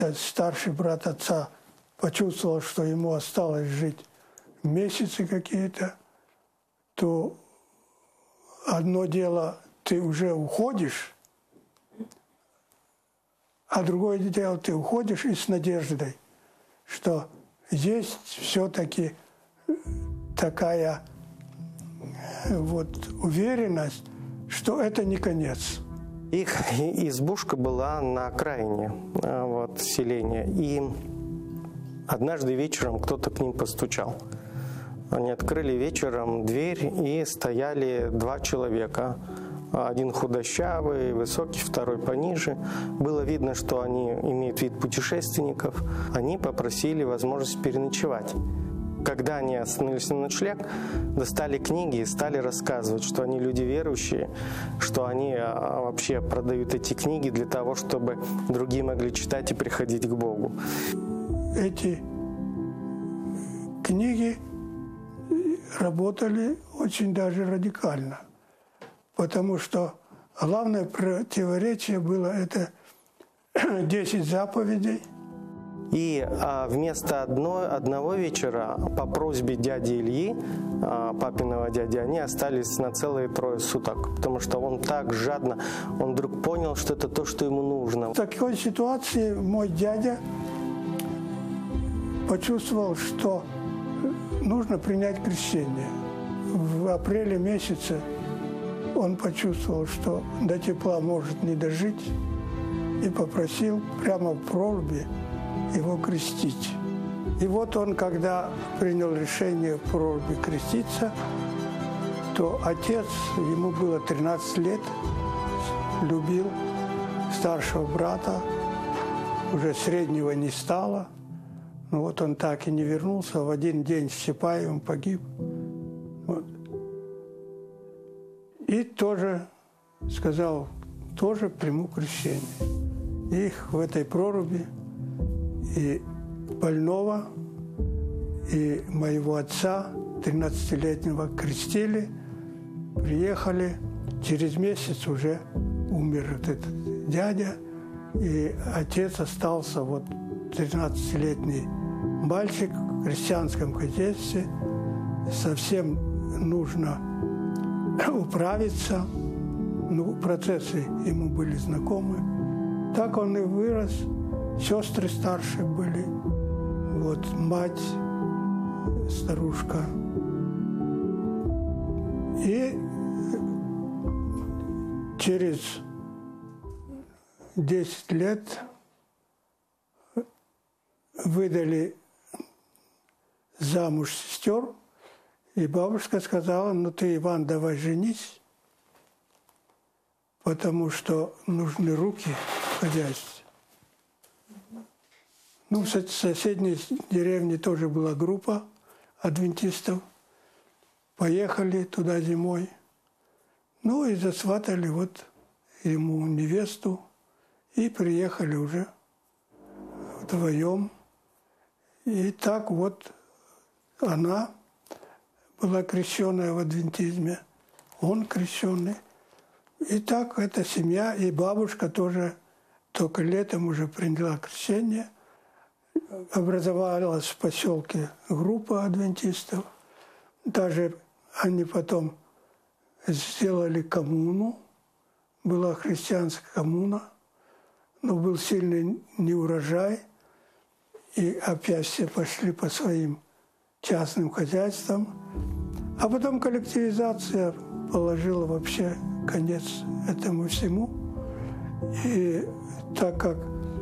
Старший брат отца почувствовал, что ему осталось жить месяцы какие-то, то одно дело, ты уже уходишь, а другое дело, ты уходишь и с надеждой, что есть все-таки такая вот уверенность, что это не конец. Их избушка была на окраине селения, и однажды вечером кто-то к ним постучал. Они открыли вечером дверь, и стояли два человека. Один худощавый, высокий, второй пониже. Было видно, что они имеют вид путешественников. Они попросили возможность переночевать. Когда они остановились на ночлег, достали книги и стали рассказывать, что они люди верующие, что они вообще продают эти книги для того, чтобы другие могли читать и приходить к Богу. Эти книги работали очень даже радикально, потому что главное противоречие было это 10 заповедей. И вместо одного вечера по просьбе дяди Ильи, папиного дяди, они остались на целые 3 суток, потому что он так жадно, он вдруг понял, что это то, что ему нужно. В такой ситуации мой дядя почувствовал, что нужно принять крещение. В апреле месяце он почувствовал, что до тепла может не дожить, и попросил прямо в проруби его крестить. И вот он, когда принял решение в проруби креститься, то отец, ему было 13 лет, любил старшего брата, уже среднего не стало. Но вот он так и не вернулся, в один день с Чапаевым погиб. Вот. И тоже сказал, тоже приму крещение. Их в этой проруби и больного, и моего отца, 13-летнего, крестили, приехали. Через месяц уже умер этот дядя, и отец остался, вот 13-летний мальчик в крестьянском хозяйстве. Совсем нужно управиться. Ну, процессы ему были знакомы. Так он и вырос. Сестры старшие были. Вот мать, старушка. И через 10 лет выдали замуж сестер, и бабушка сказала, ну ты, Иван, давай женись, потому что нужны руки в хозяйстве. Ну, в соседней деревне тоже была группа адвентистов. Поехали туда зимой. Ну и засватали вот ему невесту, и приехали уже вдвоем. И так вот она была крещенная в адвентизме, он крещенный. И так эта семья, и бабушка тоже только летом уже приняла крещение. Образовалась в поселке группа адвентистов. Даже они потом сделали коммуну, была христианская коммуна, но был сильный неурожай, и опять все пошли по своим частным хозяйствам. А потом коллективизация положила вообще конец этому всему. И так как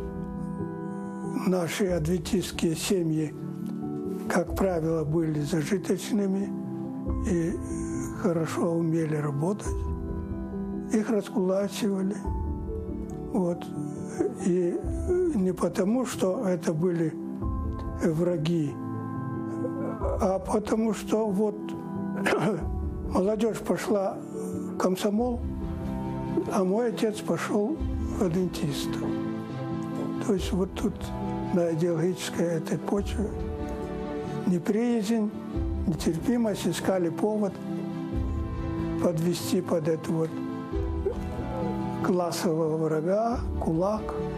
наши адвентистские семьи, как правило, были зажиточными и хорошо умели работать, их раскулачивали. Вот. И не потому, что это были враги, а потому что вот молодежь пошла в комсомол, а мой отец пошел в адвентистов. То есть вот тут на идеологической этой почве неприязнь, нетерпимость, искали повод подвести под это вот классового врага, кулак.